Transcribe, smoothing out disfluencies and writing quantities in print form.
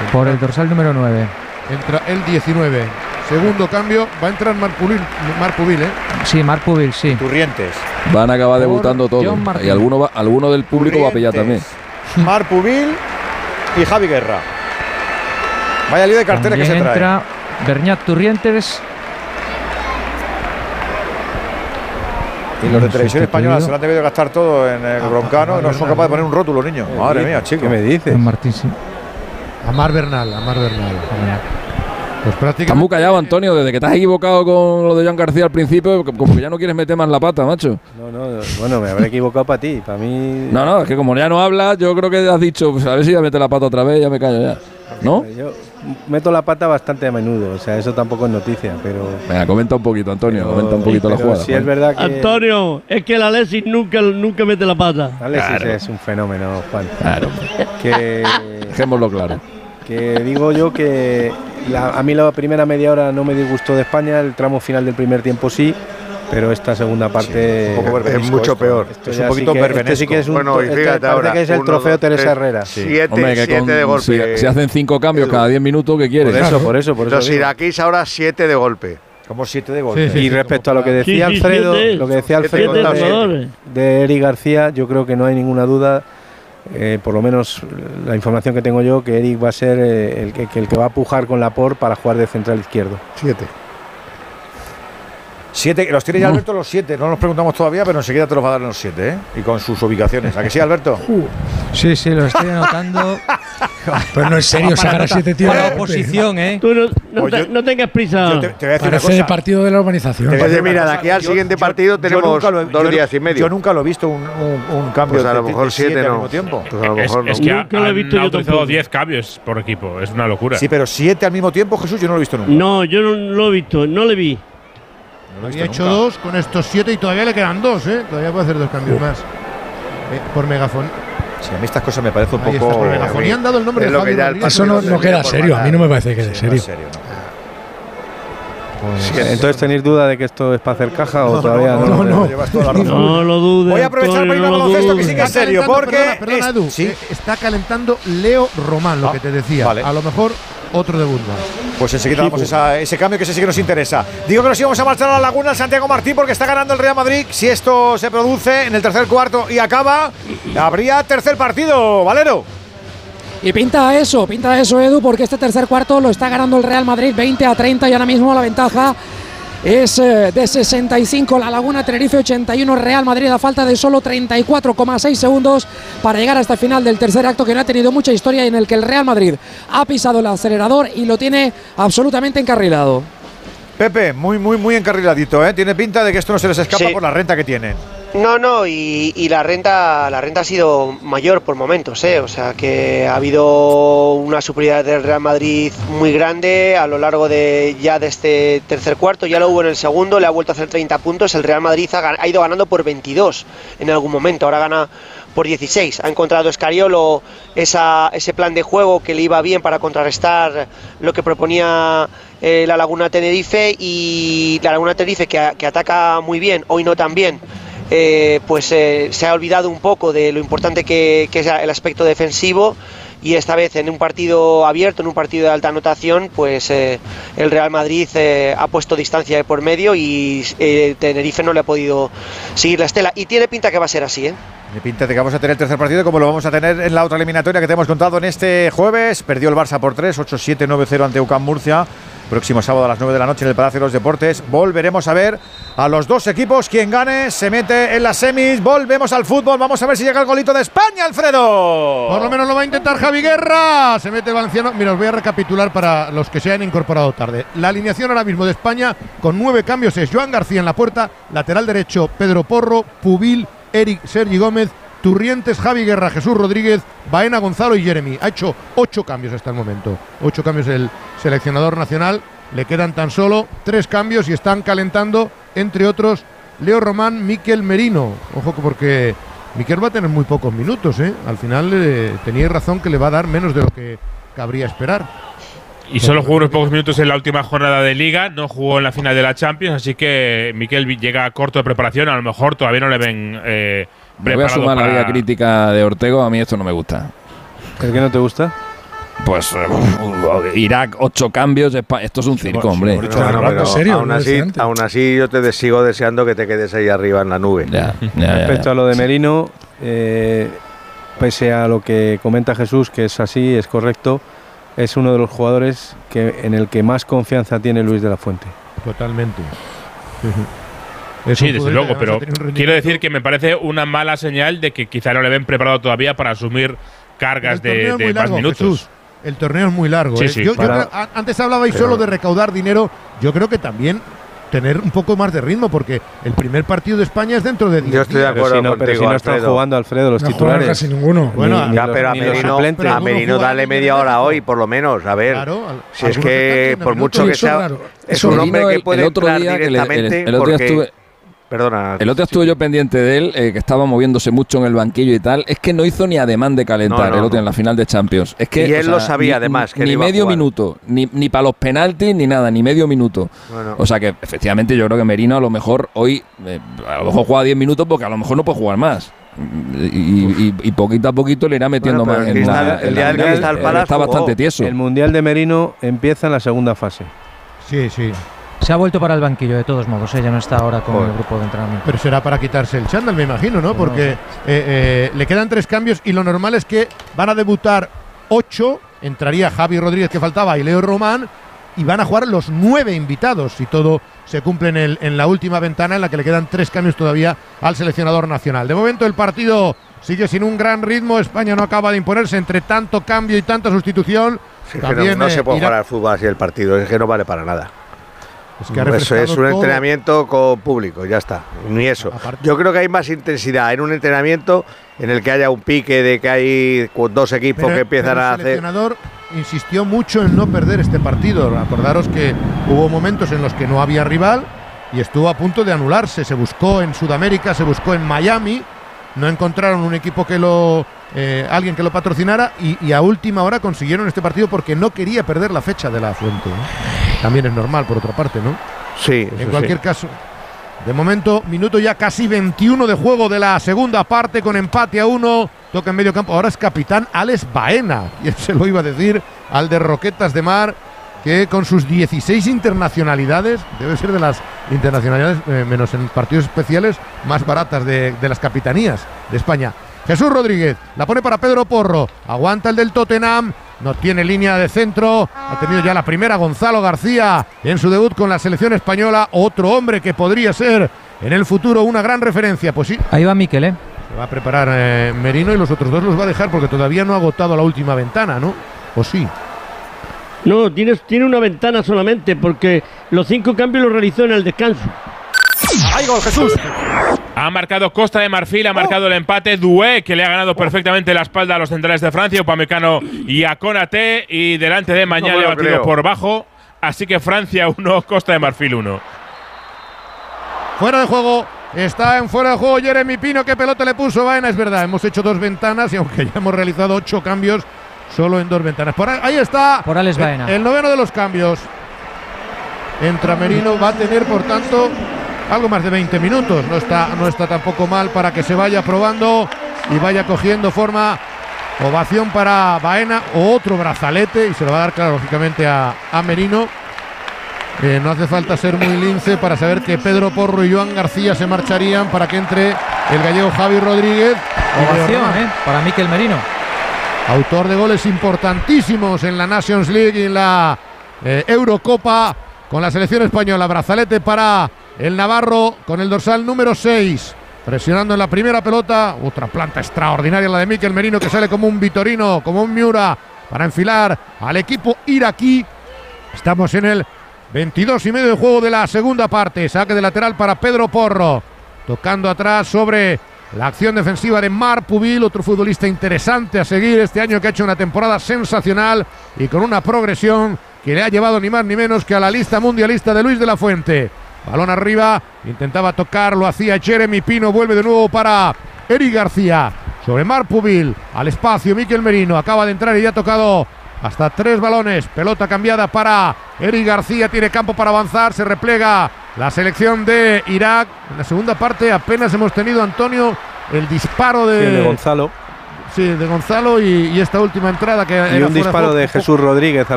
Por el dorsal número 9. Entra el 19. Segundo cambio, va a entrar Marc Pubil, ¿eh? Sí, Marc Pubil, sí. Turrientes. Van a acabar debutando todos. Y alguno del público va a pillar también. Marc Pubil y Javi Guerra. Vaya lío de cartera que se trae. Entra Bernat Turrientes. Y los de Televisión Española se lo han debido gastar todo en el Broncano. No son capaces de poner un rótulo, niño. Madre mía, chico. ¿Qué me dices? Martín, sí. Amar Bernal. Pues prácticamente. Estás muy callado, Antonio, desde que te has equivocado con lo de Joan García al principio, como que ya no quieres meter más la pata, macho. No, bueno, me habré equivocado para ti, para mí. No, es que como ya no hablas, yo creo que has dicho, pues a ver si ya mete la pata otra vez, ya me callo ya. ¿No? Yo meto la pata bastante a menudo, o sea, eso tampoco es noticia, pero. Venga, comenta un poquito, Antonio, comenta un poquito la jugada. Sí, es verdad que. Antonio, es que el Alexis nunca mete la pata. Alexis claro. es un fenómeno, Juan. Claro. Que. Dejémoslo claro. Que digo yo que a mí la primera media hora no me disgustó de España, el tramo final del primer tiempo sí, pero esta segunda parte es mucho peor. Es un poquito verbenesco. Sí que es bueno, y fíjate ahora, que es el trofeo Teresa Herrera. 7 de golpe. Si hacen 5 cambios cada 10 minutos, ¿qué quieres? Por eso. Los iraquíes ahora 7 de golpe. Como 7 de golpe. Sí, y respecto a lo que decía Alfredo, de Eric García, yo creo que no hay ninguna duda. Por lo menos la información que tengo yo, que Eric va a ser el que va a pujar con Laporte para jugar de central izquierdo. 7, los tiene ya Alberto los 7, no nos preguntamos todavía, pero enseguida te los va a dar en los 7, ¿eh? Y con sus ubicaciones. ¿A que sí, Alberto? Sí, lo estoy anotando. Pero no es serio sacar a 7 tíos. Para la oposición, ¿eh? Tú no tengas prisa. Te voy a decir Parece una de cosa. partido de la urbanización. Oye, mira, de aquí al siguiente partido tenemos 2 días y medio. Yo nunca lo he visto un cambio Pues a lo mejor de 7 7 al no. mismo tiempo. Pues a lo mejor no. Es que Nunca lo he visto han yo autorizado tampoco. 10 cambios por equipo. Es una locura. Sí, pero 7 al mismo tiempo, Jesús, yo no lo he visto nunca. No, yo no lo he visto, no le vi. Había hecho 2 con estos 7 y todavía le quedan 2, ¿eh? Todavía puede hacer 2 cambios más. Por megafonía. Sí, a mí estas cosas me parece un Ahí poco. estás, por megafonía han dado el nombre Es de lo que Javi ya Rodríguez. Eso no queda serio, a mí no me parece que Sí, no es serio, ¿no? Entonces, ¿tenéis duda de que esto es para hacer caja o todavía no? Llevas toda la razón. No lo dudes. Voy a aprovechar para ir al baloncesto, que sí que es serio, porque. Perdona, Edu, ¿Sí? está calentando Leo Román, lo que te decía. Vale. A lo mejor otro debut más. Pues enseguida damos ese cambio que ese sí que nos interesa. Digo que nos íbamos a marchar a la Laguna, al Santiago Martín, porque está ganando el Real Madrid. Si esto se produce en el tercer cuarto y acaba, habría tercer partido, Valero. Y pinta eso, Edu, porque este tercer cuarto lo está ganando el Real Madrid 20-30 y ahora mismo la ventaja es de 65, La Laguna, Tenerife 81, Real Madrid a falta de solo 34,6 segundos para llegar hasta el final del tercer acto, que no ha tenido mucha historia y en el que el Real Madrid ha pisado el acelerador y lo tiene absolutamente encarrilado. Pepe, muy encarriladito, ¿eh? Tiene pinta de que esto no se les escapa por la renta que tienen. No, y la renta ha sido mayor por momentos, o sea que ha habido una superioridad del Real Madrid muy grande a lo largo de este tercer cuarto, ya lo hubo en el segundo, le ha vuelto a hacer 30 puntos, el Real Madrid ha ido ganando por 22 en algún momento, ahora gana por 16, ha encontrado Escariolo ese plan de juego que le iba bien para contrarrestar lo que proponía la Laguna Tenerife, y la Laguna Tenerife que ataca muy bien, hoy no tan bien. Se ha olvidado un poco de lo importante que es el aspecto defensivo, y esta vez en un partido abierto, en un partido de alta anotación, pues el Real Madrid ha puesto distancia de por medio y Tenerife no le ha podido seguir la estela, y tiene pinta que va a ser así, ¿eh? Tiene pinta de que vamos a tener el tercer partido como lo vamos a tener en la otra eliminatoria que te hemos contado en este jueves. Perdió el Barça por 3, 8-7, 9-0 ante UCAM Murcia. Próximo sábado a las 9 de la noche en el Palacio de los Deportes. Volveremos a ver a los dos equipos. Quien gane se mete en las semis. Volvemos al fútbol. Vamos a ver si llega el golito de España, Alfredo. Por lo menos lo va a intentar Javi Guerra. Se mete el valenciano. Mira, os voy a recapitular para los que se hayan incorporado tarde. La alineación ahora mismo de España con 9 cambios es Joan García en la puerta, lateral derecho Pedro Porro, Pubil, Eric, Sergi Gómez, Turrientes, Javi Guerra, Jesús Rodríguez, Baena, Gonzalo y Jeremy. Ha hecho 8 cambios hasta el momento. 8 cambios el seleccionador nacional. Le quedan tan solo 3 cambios y están calentando, entre otros, Leo Román, Miquel Merino. Ojo, porque Miquel va a tener muy pocos minutos, ¿eh? Al final teníais razón que le va a dar menos de lo que cabría esperar. Y solo jugó unos pocos minutos en la última jornada de Liga, no jugó en la final de la Champions, así que Miquel llega corto de preparación, a lo mejor todavía no le ven me voy a sumar a la vía crítica de Ortego, a mí esto no me gusta. ¿El que no te gusta? Pues Irak, 8 cambios, esto es un circo, hombre. Aún así yo te sigo deseando que te quedes ahí arriba en la nube. Respecto a lo de Merino, pese a lo que comenta Jesús, que es así, es correcto, es uno de los jugadores en el que más confianza tiene Luis de la Fuente. Totalmente. Sí, desde luego, pero quiero decir que me parece una mala señal de que quizá no le ven preparado todavía para asumir cargas de más minutos. Jesús. El torneo es muy largo. Sí, sí. Yo creo, antes hablabais solo de recaudar dinero. Yo creo que también tener un poco más de ritmo, porque el primer partido de España es dentro de 10 días. Yo estoy de acuerdo pero si no están jugando, Alfredo, los titulares. Casi ninguno. Bueno, pero a Merino dale media hora hoy, por lo menos. A ver, si es que por mucho que sea, es un hombre que puede entrar directamente. El otro día estuve. Perdona. El otro día estuve yo pendiente de él, que estaba moviéndose mucho en el banquillo y tal. Es que no hizo ni ademán de calentar el otro en la final de Champions. Es que, y él lo sabía, además. Que ni medio minuto, ni para los penaltis, ni nada, ni medio minuto. Bueno. O sea que, efectivamente, yo creo que Merino a lo mejor hoy, a lo mejor juega 10 minutos porque a lo mejor no puede jugar más. Y poquito a poquito le irá metiendo más. El día del Crystal Palace está bastante tieso. El Mundial de Merino empieza en la segunda fase. Sí, sí. Se ha vuelto para el banquillo, de todos modos, ya no está ahora con el grupo de entrenamiento. Pero será para quitarse el chándal, me imagino, ¿no? Porque le quedan 3 cambios y lo normal es que van a debutar 8, entraría Javi Rodríguez que faltaba y Leo Román, y van a jugar los 9 invitados, si todo se cumple en la última ventana en la que le quedan 3 cambios todavía al seleccionador nacional. De momento el partido sigue sin un gran ritmo, España no acaba de imponerse entre tanto cambio y tanta sustitución. Sí, también, no se puede jugar al fútbol así el partido, es que no vale para nada. Eso es un entrenamiento con público, ya está, ni eso. Yo creo que hay más intensidad en un entrenamiento en el que haya un pique de que hay 2 equipos que empiezan a hacer. El seleccionador insistió mucho en no perder este partido. Acordaros que hubo momentos en los que no había rival y estuvo a punto de anularse. Se buscó en Sudamérica, se buscó en Miami, no encontraron un equipo alguien que lo patrocinara y a última hora consiguieron este partido porque no quería perder la fecha de la Fuente, ¿no? También es normal, por otra parte, ¿no? Sí. En cualquier caso, de momento, minuto ya casi 21 de juego de la segunda parte con empate a 1. Toca en medio campo. Ahora es capitán Alex Baena. Y él se lo iba a decir al de Roquetas de Mar, que con sus 16 internacionalidades, debe ser de las internacionalidades, menos en partidos especiales, más baratas de las capitanías de España. Jesús Rodríguez la pone para Pedro Porro. Aguanta el del Tottenham. No tiene línea de centro. Ha tenido ya la primera Gonzalo García en su debut con la selección española. Otro hombre que podría ser en el futuro una gran referencia. Pues sí. Ahí va Mikel, ¿eh? Se va a preparar Merino y los otros 2 los va a dejar porque todavía no ha agotado la última ventana, ¿no? ¿O sí? No, tiene una ventana solamente porque los 5 cambios los realizó en el descanso. ¡Ay, gol, Jesús! Ha marcado Costa de Marfil, ha marcado el empate Doué, que le ha ganado perfectamente la espalda a los centrales de Francia, Upamecano y a Konaté, y delante de Mañana le ha batido por bajo. Así que Francia 1, Costa de Marfil 1. Fuera de juego, está en fuera de juego Jeremy Pino. ¿Qué pelota le puso Baena? Es verdad, hemos hecho 2 ventanas y aunque ya hemos realizado 8 cambios, solo en 2 ventanas. Ahí está por Alex Baena. El noveno de los cambios. Entra Merino, va a tener por tanto algo más de 20 minutos, no está tampoco mal para que se vaya probando y vaya cogiendo forma. Ovación para Baena, otro brazalete, y se lo va a dar, claro, lógicamente a Merino. No hace falta ser muy lince para saber que Pedro Porro y Joan García se marcharían para que entre el gallego Javi Rodríguez. Ovación para Mikel Merino. Autor de goles importantísimos en la Nations League y en la Eurocopa con la selección española. Brazalete para el navarro con el dorsal número 6, presionando en la primera pelota. Otra planta extraordinaria la de Mikel Merino, que sale como un Vitorino, como un Miura, para enfilar al equipo iraquí. Estamos en el 22 y medio de juego de la segunda parte. Saque de lateral para Pedro Porro, tocando atrás sobre la acción defensiva de Marc Pubil, otro futbolista interesante a seguir este año, que ha hecho una temporada sensacional y con una progresión que le ha llevado ni más ni menos que a la lista mundialista de Luis de la Fuente. Balón arriba, intentaba tocar, lo hacía Jeremy Pino, vuelve de nuevo para Eric García, sobre Marc Pubil, al espacio Mikel Merino, acaba de entrar y ya ha tocado hasta 3 balones, pelota cambiada para Eric García, tiene campo para avanzar, se replega la selección de Irak. En la segunda parte apenas hemos tenido, Antonio, el disparo de Gonzalo. Sí, de Gonzalo y esta última entrada que y un disparo de Jesús Rodríguez